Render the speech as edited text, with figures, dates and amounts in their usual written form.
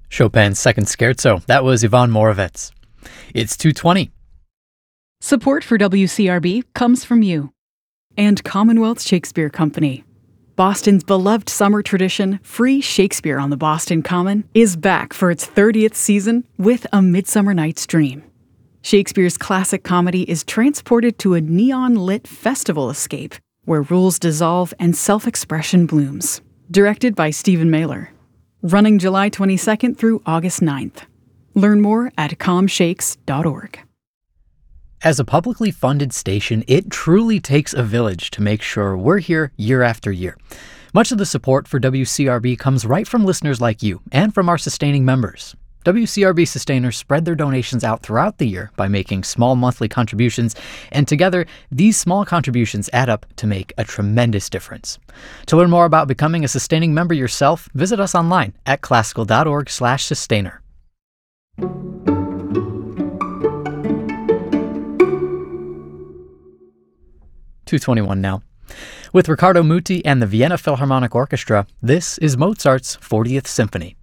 Chopin's Second Scherzo. That was Ivan Moravec. It's 2:20. Support for WCRB comes from you and Commonwealth Shakespeare Company. Boston's beloved summer tradition, Free Shakespeare on the Boston Common, is back for its 30th season with A Midsummer Night's Dream. Shakespeare's classic comedy is transported to a neon-lit festival escape where rules dissolve and self-expression blooms. Directed by Stephen Mailer. Running July 22nd through August 9th. Learn more at comshakes.org. As a publicly funded station, it truly takes a village to make sure we're here year after year. Much of the support for WCRB comes right from listeners like you and from our sustaining members. WCRB sustainers spread their donations out throughout the year by making small monthly contributions, and together, these small contributions add up to make a tremendous difference. To learn more about becoming a sustaining member yourself, visit us online at classical.org/sustainer. 2:21 now. With Riccardo Muti and the Vienna Philharmonic Orchestra, this is Mozart's 40th Symphony.